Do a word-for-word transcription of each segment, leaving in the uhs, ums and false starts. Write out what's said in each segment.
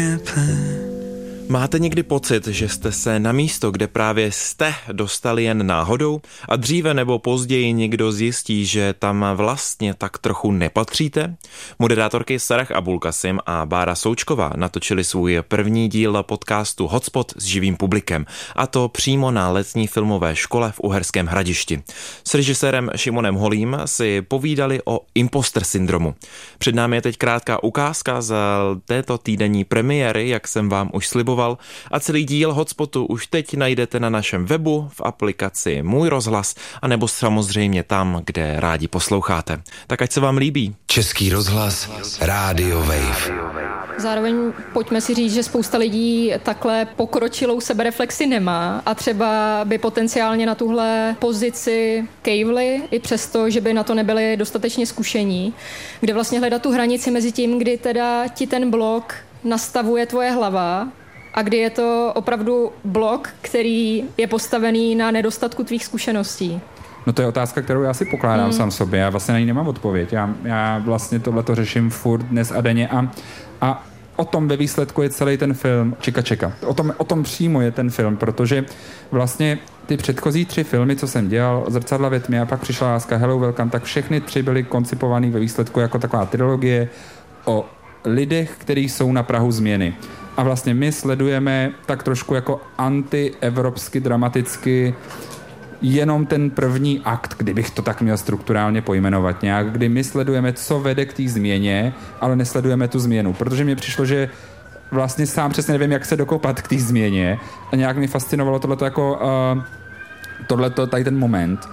Máte někdy pocit, že jste se na místo, kde právě jste, dostali jen náhodou a dříve nebo později někdo zjistí, že tam vlastně tak trochu nepatříte? Moderátorky Sarah Abulkasim a Bára Součková natočili svůj první díl podcastu Hotspot s živým publikem, a to přímo na letní filmové škole v Uherském Hradišti. S režisérem Šimonem Holým si povídali o imposter syndromu. Před námi je teď krátká ukázka z této týdenní premiéry, jak jsem vám už sliboval, a celý díl Hotspotu už teď najdete na našem webu, v aplikaci Můj rozhlas, anebo samozřejmě tam, kde rádi posloucháte. Tak ať se vám líbí. Český rozhlas, Radio Wave. Zároveň pojďme si říct, že spousta lidí takhle pokročilou sebereflexi nemá a třeba by potenciálně na tuhle pozici kejvli, i přesto, že by na to nebyli dostatečně zkušení, kde vlastně hledat tu hranici mezi tím, kdy teda ti ten blok nastavuje tvoje hlava a kdy je to opravdu blok, který je postavený na nedostatku tvých zkušeností. No to je otázka, kterou já si pokládám mm. sám sobě. Já vlastně na ní nemám odpověď. Já, já vlastně tohleto řeším furt dnes a denně a, a o tom ve výsledku je celý ten film Čika čeka. O tom, o tom přímo je ten film, protože vlastně ty předchozí tři filmy, co jsem dělal, Zrcadla ve tmě a pak Přišla láska, Hello Welcome, tak všechny tři byly koncipovaný ve výsledku jako taková trilogie o lidech, kteří jsou na prahu změny. A vlastně my sledujeme tak trošku jako antievropsky, dramaticky jenom ten první akt, kdybych to tak měl strukturálně pojmenovat nějak, kdy my sledujeme, co vede k té změně, ale nesledujeme tu změnu, protože mně přišlo, že vlastně sám přesně nevím, jak se dokopat k té změně a nějak mi fascinovalo tohleto jako uh, tohleto, tady ten moment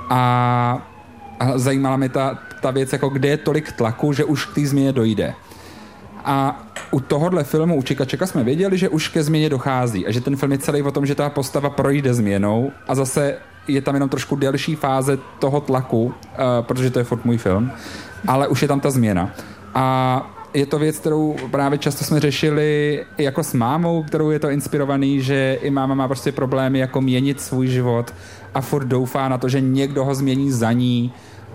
a, a zajímala mě ta, ta věc, jako kde je tolik tlaku, že už k té změně dojde. A u tohohle filmu, u Čika čeka, jsme věděli, že už ke změně dochází a že ten film je celý o tom, že ta postava projde změnou a zase je tam jenom trošku delší fáze toho tlaku, uh, protože to je furt můj film, ale už je tam ta změna. A je to věc, kterou právě často jsme řešili jako s mámou, kterou je to inspirovaný, že i máma má prostě problémy jako měnit svůj život a furt doufá na to, že někdo ho změní za ní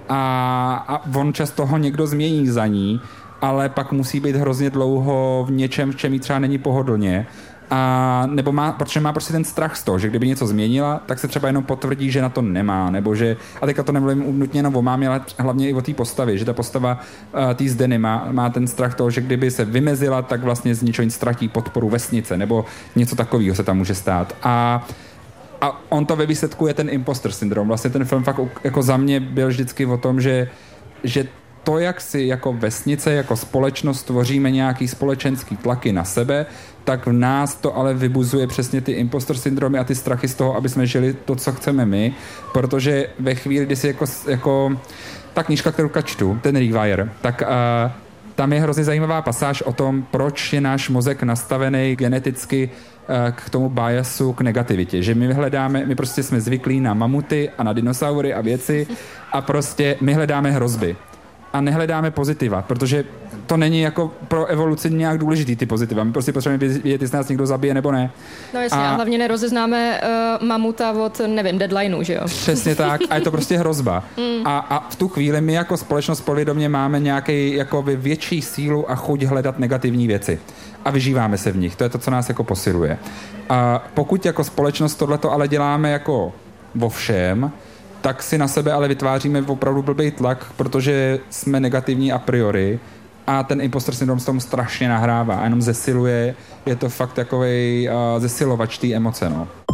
a, a on často ho někdo změní za ní, ale pak musí být hrozně dlouho v něčem, v čem jí třeba není pohodlně. A nebo má, protože má prostě ten strach z toho, že kdyby něco změnila, tak se třeba jenom potvrdí, že na to nemá, nebo že, a teďka to nemluvím nutně jenom o mámě, ale hlavně i o té postavě, že ta postava uh, té Zdeny má, má ten strach toho, že kdyby se vymezila, tak vlastně z ničeho nic ztratí podporu vesnice, nebo něco takového se tam může stát. A A on to ve výsledku je ten imposter syndrom. Vlastně ten film fakt jako za mě byl vždycky o tom, že, že to, jak si jako vesnice, jako společnost tvoříme nějaký společenský tlaky na sebe, tak v nás to ale vybuzuje přesně ty imposter syndromy a ty strachy z toho, aby jsme žili to, co chceme my, protože ve chvíli, kdy si jako, jako ta knížka, kterou čtu, ten Rewire, tak uh, tam je hrozně zajímavá pasáž o tom, proč je náš mozek nastavený geneticky uh, k tomu biasu, k negativitě. Že my hledáme, my prostě jsme zvyklí na mamuty a na dinosaury a věci a prostě my hledáme hrozby. A nehledáme pozitiva, protože to není jako pro evoluci nějak důležitý ty pozitiva. My prostě potřebujeme vědět, jestli nás někdo zabije nebo ne. No jasně, a, a hlavně nerozeznáme uh, mamuta od, nevím, deadlineu, že jo? Přesně tak, a je to prostě hrozba. Mm. A, a v tu chvíli my jako společnost povědomě máme nějaký jakoby větší sílu a chuť hledat negativní věci. A vyžíváme se v nich. To je to, co nás jako posiluje. A pokud jako společnost tohleto ale děláme jako vo všem, tak si na sebe ale vytváříme opravdu blbý tlak, protože jsme negativní a priori a ten imposter syndrom s tomu strašně nahrává a jenom zesiluje, je to fakt takovej uh, zesilovač té emoce, no.